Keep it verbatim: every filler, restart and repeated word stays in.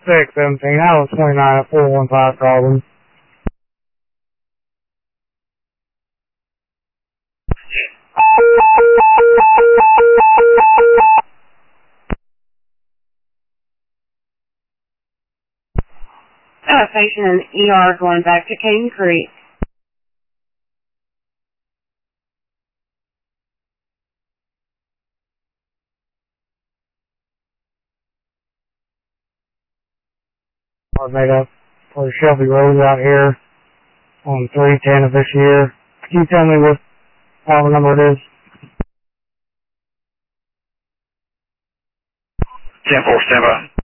six seventeen, Highway twenty-nine at four one five Carbon. Uh, patient in E R going back to Cane Creek. I made up for Shelby Road out here on three ten of this year. Can you tell me what file number it is? ten four, stand by.